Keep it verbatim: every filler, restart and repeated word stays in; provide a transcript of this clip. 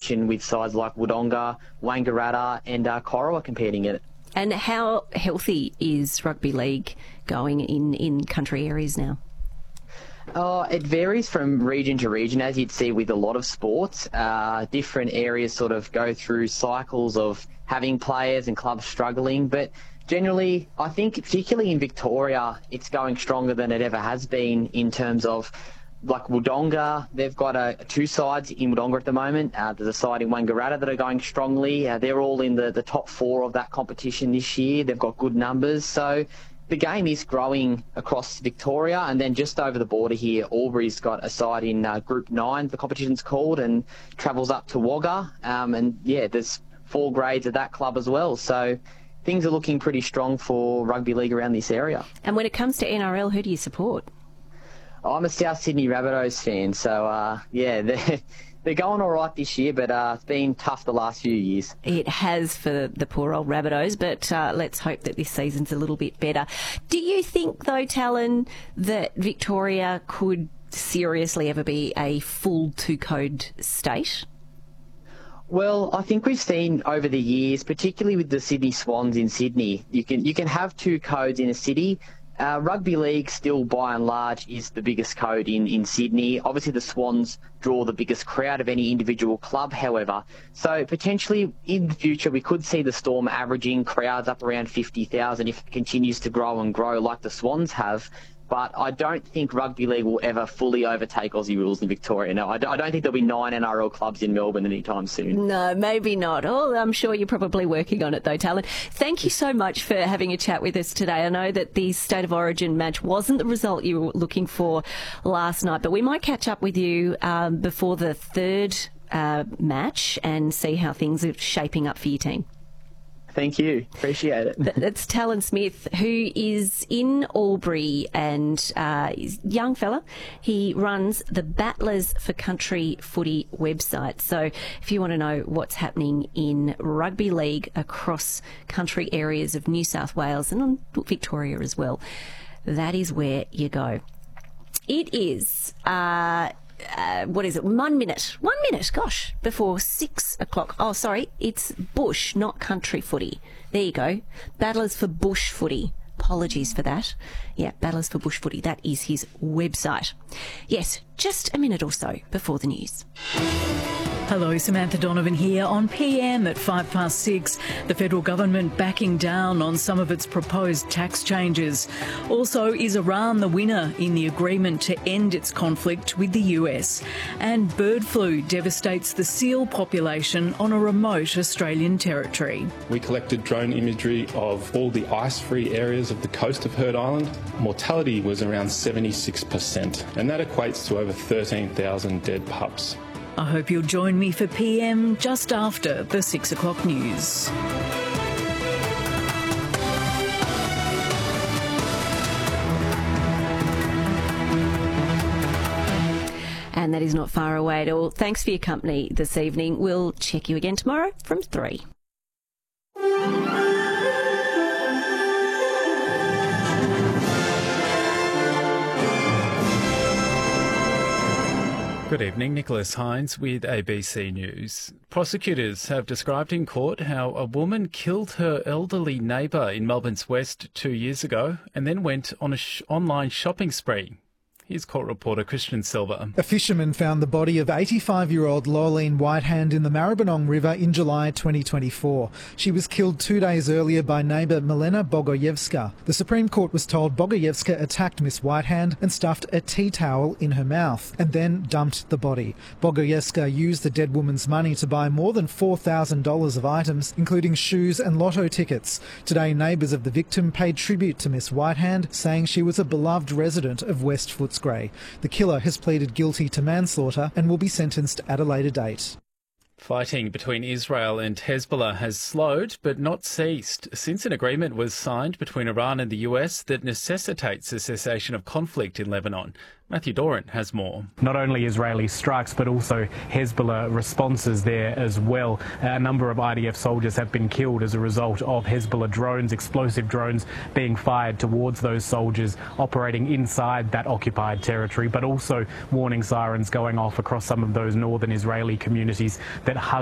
competition with sides like Wodonga, Wangaratta and uh, Corowa competing in it. And how healthy is rugby league going in, in country areas now? Oh, it varies from region to region, as you'd see with a lot of sports. Uh, different areas sort of go through cycles of having players and clubs struggling, but generally, I think particularly in Victoria, it's going stronger than it ever has been in terms of, like Wodonga, they've got uh, two sides in Wodonga at the moment. Uh, there's a side in Wangaratta that are going strongly. Uh, they're all in the, the top four of that competition this year. They've got good numbers. So the game is growing across Victoria, and then just over the border here, Albury's got a side in uh, Group nine, the competition's called, and travels up to Wagga. Um, and yeah, there's four grades at that club as well. So things are looking pretty strong for rugby league around this area. And when it comes to N R L, who do you support? I'm a South Sydney Rabbitohs fan, so uh, yeah, they're, they're going all right this year, but uh, it's been tough the last few years. It has for the poor old Rabbitohs, but uh, let's hope that this season's a little bit better. Do you think, though, Talon, that Victoria could seriously ever be a full two-code state? Well, I think we've seen over the years, particularly with the Sydney Swans in Sydney, you can you can have two codes in a city. Uh, rugby league still, by and large, is the biggest code in, in Sydney. Obviously, the Swans draw the biggest crowd of any individual club, however. So potentially, in the future, we could see the Storm averaging crowds up around fifty thousand if it continues to grow and grow like the Swans have. But I don't think rugby league will ever fully overtake Aussie rules in Victoria. No, I don't think there'll be nine N R L clubs in Melbourne anytime soon. No, maybe not. Oh, I'm sure you're probably working on it though, Talon. Thank you so much for having a chat with us today. I know that the State of Origin match wasn't the result you were looking for last night, but we might catch up with you um, before the third uh, match and see how things are shaping up for your team. Thank you. Appreciate it. That's Talon Smith, who is in Albury and uh, is a young fella. He runs the Battlers for Country Footy website. So if you want to know what's happening in rugby league across country areas of New South Wales and on Victoria as well, that is where you go. It is... Uh, Uh, what is it? One minute. One minute, gosh, before six o'clock. Oh, sorry, it's bush, not country footy. There you go. Battlers for Bush Footy. Apologies for that. Yeah, Battlers for Bush Footy. That is his website. Yes, just a minute or so before the news. Hello, Samantha Donovan here on P M at five past six. The federal government backing down on some of its proposed tax changes. Also, is Iran the winner in the agreement to end its conflict with the U S? And bird flu devastates the seal population on a remote Australian territory. We collected drone imagery of all the ice-free areas of the coast of Heard Island. Mortality was around seventy-six percent, and that equates to over thirteen thousand dead pups. I hope you'll join me for P M just after the six o'clock news. And that is not far away at all. Thanks for your company this evening. We'll check you again tomorrow from three. Good evening, Nicholas Hines with A B C News. Prosecutors have described in court how a woman killed her elderly neighbour in Melbourne's West two years ago and then went on a sh- online shopping spree. Here's court reporter Christian Silva. A fisherman found the body of eighty-five-year-old Laureline Whitehand in the Maribyrnong River in July twenty twenty-four. She was killed two days earlier by neighbour Milena Bogoyevska. The Supreme Court was told Bogoyevska attacked Miss Whitehand and stuffed a tea towel in her mouth and then dumped the body. Bogoyevska used the dead woman's money to buy more than four thousand dollars of items, including shoes and lotto tickets. Today, neighbours of the victim paid tribute to Miss Whitehand, saying she was a beloved resident of West Footscray. The killer has pleaded guilty to manslaughter and will be sentenced at a later date. Fighting between Israel and Hezbollah has slowed but not ceased since an agreement was signed between Iran and the U S that necessitates a cessation of conflict in Lebanon. Matthew Doran has more. Not only Israeli strikes but also Hezbollah responses there as well. A number of I D F soldiers have been killed as a result of Hezbollah drones, explosive drones being fired towards those soldiers operating inside that occupied territory, but also warning sirens going off across some of those northern Israeli communities that